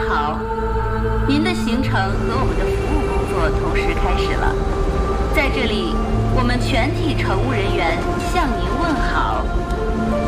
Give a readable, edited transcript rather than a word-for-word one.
好，您的行程和我们的服务工作同时开始了。在这里，我们全体乘务人员向您问好。